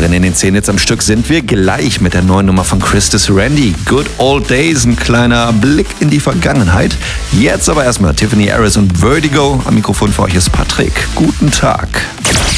denn in den 10 Hits am Stück sind wir gleich mit der neuen Nummer von Christus Randy. Good Old Days, ein kleiner Blick in die Vergangenheit. Jetzt aber erstmal Tiffany Harris und Vertigo. Am Mikrofon für euch ist Patrick. Guten Tag.